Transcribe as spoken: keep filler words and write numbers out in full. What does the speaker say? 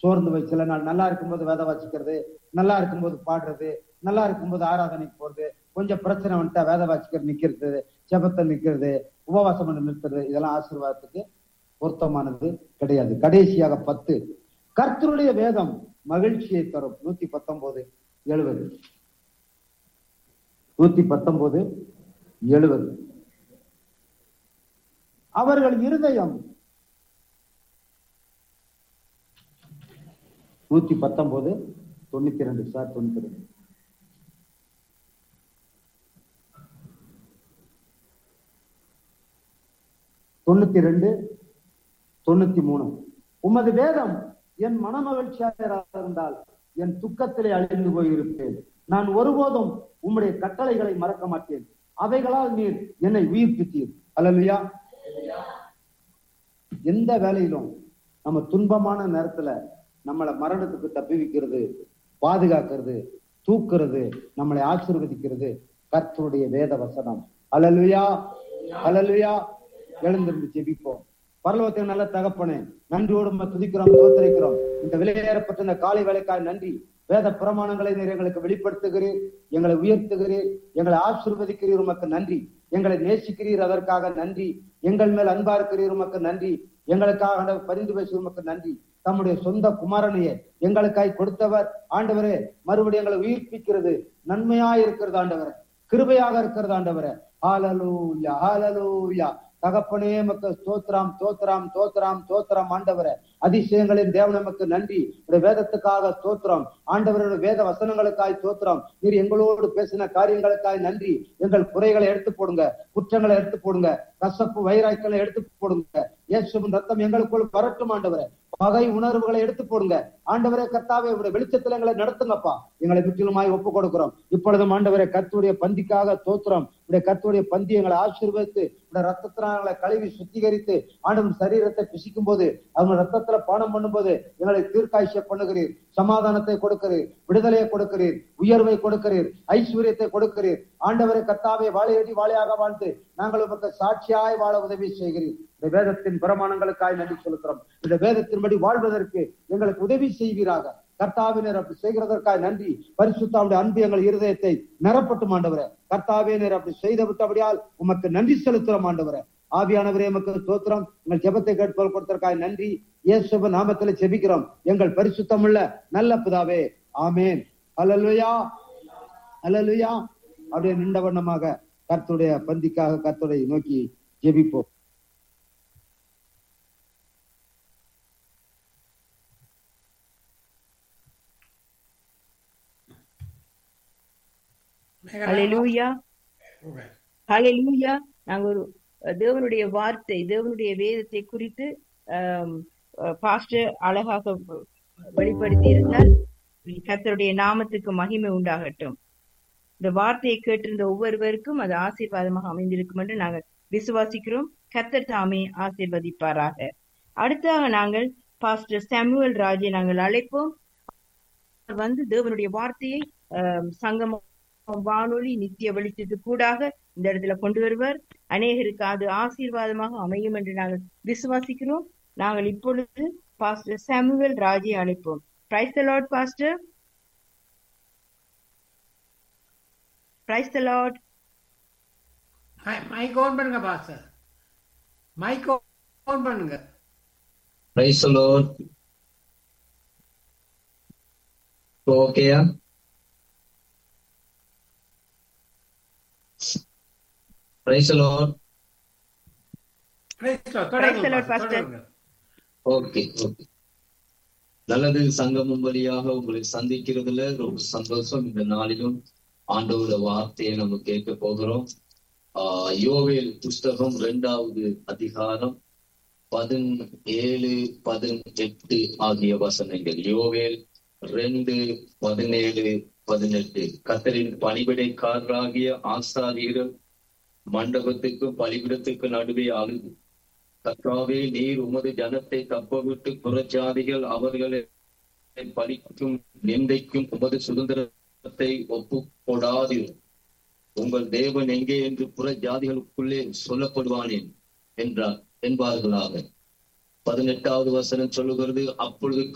சோர்ந்து போய் சில நாள் நல்லா இருக்கும்போது வேத வாசிக்கிறது, நல்லா இருக்கும்போது பாடுறது, நல்லா இருக்கும்போது ஆராதனைக்கு போறது, கொஞ்சம் பிரச்சனை வந்துட்டா வேத வாசிக்கிறது நிக்கிறது, ஜெபத்தை நிக்கிறது, உபவாசம் பண்ணி நிறுத்துறது, இதெல்லாம் ஆசீர்வாதத்துக்கு பொருத்தமானது கிடையாது. கடைசியாக பத்து, கர்த்தருடைய வேதம் மகிழ்ச்சியை தரும். நூத்தி பத்தொன்பது எழுபது நூத்தி பத்தொன்பது எழுபது அவர்கள் இருதயம் நூத்தி பத்தொன்பது தொண்ணூத்தி ரெண்டு சார் தொண்ணூத்தி ரெண்டு தொண்ணூத்தி ரெண்டு தொண்ணூத்தி மூணு உமது வேதம் என் மனமகிழ்ச்சியாக இருந்தால் என் துக்கத்திலே அழிந்து போயிருப்பேன். நான் ஒருபோதும் உம்முடைய கட்டளைகளை மறக்க மாட்டேன். அவைகளால் நீர் என்னை உயிர்ப்பித்தீர். அல்லேலூயா. எந்த வேலையிலும் நம்ம துன்பமான நேரத்துல நம்மளை மரணத்துக்கு தப்பிவிக்கிறது, பாதுகாக்கிறது, தூக்குறது, நம்மளை ஆசீர்வதிக்கிறது கர்த்தருடைய வேத வசனம். அல்லேலூயா, அல்லேலூயா. எழுந்திருந்து ஜெபிப்போம். பரலோகத்தின் நல்ல தகப்பனே, நன்றியோடு துதிக்கிறோம், தோத்தரிக்கிறோம். இந்த விலையேறப்பட்ட இந்த காலை வேலைக்காய் நன்றி. வேத பிரமாணங்களை நீர் எங்களுக்கு வெளிப்படுத்துகிறீர், எங்களை உயர்த்துகிறீர், எங்களை ஆசீர்வதிக்கிறீர், உமக்கு நன்றி. எங்களை நேசிக்கிறீர், அதற்காக நன்றி. எங்கள் மேல் அன்பா இருக்கிறீர், உமக்கு நன்றி. எங்களுக்காக பரிந்து பேசுகிற உமக்கு நன்றி. தம்முடைய சொந்த குமாரனையே எங்களுக்காய் கொடுத்தவர் ஆண்டவரே. மறுபடியும் எங்களை உயிர்ப்பிக்கிறது நன்மையா இருக்கிறது ஆண்டவரே, கிருபையாக இருக்கிறது ஆண்டவரே. ஹல்லேலூயா, ஹல்லேலூயா. தகப்பனே மக்கு ஸ்தோத்திரம், தோத்திரம், தோத்திரம், தோத்திரம் ஆண்டவரே. அதிசயங்களின் தேவன் நமக்கு நன்றி. வேதத்துக்காக ஸ்தோத்திரம் ஆண்டவரோட வேத வசனங்களுக்காய் ஸ்தோத்திரம். நீர் எங்களோடு பேசின காரியங்களுக்காய் நன்றி. எங்கள் குறைகளை எடுத்து போடுங்க, குற்றங்களை எடுத்து போடுங்க, கசப்பு வைராய்க்களை எடுத்து போடுங்க. இயேசுவின் ரத்தம் எங்களுக்குள் வரட்டும் ஆண்டவரே. பகை உணர்வுகளை எடுத்து போடுங்க ஆண்டவரே. கர்த்தாவே உடைய வெளிச்சத்துல எங்களை நடத்துங்கப்பா. எங்களை முற்றிலுமாய் ஒப்பு கொடுக்கிறோம். இப்பொழுதும் ஆண்டவரே கர்த்தருடைய பந்திக்காக தோத்திரம். உடைய கர்த்தருடைய பந்தி எங்களை ஆசீர்வதித்து உடைய ரத்தத்தினால கழுவி சுத்திகரித்து ஆண்டவன் சரீரத்தை பிசிக்கும் போது அவங்க ரத்தத்துல பானம் பண்ணும் போது எங்களை தீர்க்காய்ச்சிய பண்ணுகிறீர், சமாதானத்தை கொடுக்கிறீர், விடுதலையை கொடுக்கிறீர், உயர்வை கொடுக்கிறீர், ஐஸ்வர்யத்தை கொடுக்கிறீர் ஆண்டவரை. கர்த்தாவே வாழையடி வாழையாக வாழ்ந்து நாங்கள் உமக்கு சாட்சியாய் வாழ உதவி செய்கிறீர். இந்த வேதத்தின் பிரமாணங்களுக்காய் நன்றி செலுத்துறோம். இந்த வேதத்தின்படி வாழ்வதற்கு எங்களுக்கு உதவி செய்வீராக. கர்த்தாவினர் அப்படி செய்கிறதற்காக நன்றி. பரிசுத்தாவுடைய அன்பு எங்கள் இருதயத்தை நிரப்பட்டும் ஆண்டவரே. கர்த்தாவினர் அப்படி செய்து விட்டபடியால் உமக்கு நன்றி செலுத்துறோம் ஆண்டவரே. ஆவியானவரே உமக்கு ஸ்தோத்திரம். எங்கள் ஜெபத்தை கேட்போல் கொடுத்ததற்காக நன்றி. இயேசுவின் நாமத்திலே ஜெபிக்கிறோம் எங்கள் பரிசுத்தமுள்ள நல்ல பிதாவே, ஆமேன். அல்லேலூயா, அல்லேலூயா. அப்படியே நின்ற வண்ணமாக கர்த்தருடைய பந்திக்காக கர்த்தரை நோக்கி ஜெபிப்போம். ஹல்லேலூயா, ஹல்லேலூயா. நாங்க ஒரு தேவனுடைய வார்த்தை, தேவனுடைய வேதத்தை குறித்து பாஸ்டர் அழகாக வெளிப்படுத்தி இருந்தால் கர்த்தருடைய நாமத்துக்கு மகிமை உண்டாகட்டும். இந்த வார்த்தையை கேட்டிருந்த ஒவ்வொருவருக்கும் அது ஆசீர்வாதமாக அமைந்திருக்கும் என்று நாங்கள் விசுவாசிக்கிறோம். கர்த்தர் தாமே ஆசீர்வதிப்பாராக. அடுத்ததாக நாங்கள் பாஸ்டர் சாமுவேல் ராஜை நாங்கள் அழைப்போம். வந்து தேவனுடைய வார்த்தையை அஹ் சங்கம வானொலி நித்திய வெளிச்சத்து கூடாக இந்த இடத்துல கொண்டு வருவர். அநேகருக்கு அது ஆசீர்வாதமாக அமையும் என்று நாங்கள் விசுவாசிக்கிறோம். நாங்கள் இப்பொழுது பாஸ்டர் சாமுவேல் ராஜை அழைப்போம். Praise the Lord pastor. Praise the Lord. Mic on பண்ணுங்க பாஸ்டர், மைக் ஆன் பண்ணுங்க. Praise the Lord. ஓகேயா? Praise the Lord. Praise the Lord. Praise the Lord, Pastor. Okay, okay. நல்லது. சங்கமம் வழியாக உங்களை சந்திக்கிறதுல ரொம்ப சந்தோஷம். இந்த நாளிலும் ஆண்டவருடைய வார்த்தையை நம்ம கேட்க போகிறோம். ஆஹ் யோவேல் புஸ்தகம் இரண்டாவது அதிகாரம் பதினேழு பதினெட்டு ஆகிய வசனங்கள். யோவேல் ரெண்டு பதினேழு பதினெட்டு. கர்த்தரின் பணிவிடைக்காரராகிய ஆசாரியர்கள் மண்டபத்துக்கும் பலிபீடத்துக்கு நடுவே ஆகுது. கர்த்தாவே, நீர் உமது ஜனத்தை தப்பவிட்டு புறஜாதிகள் அவர்களை பலிக்கும் நிந்தைக்கும் உமது சுதந்திரத்தை ஒப்பு கொடாதீர். உங்கள் தேவன் எங்கே என்று புற ஜாதிகளுக்குள்ளே சொல்லப்படுவானேன் என்றார் என்பார்களாக. பதினெட்டாவது வசனம் சொல்லுகிறது, அப்பொழுது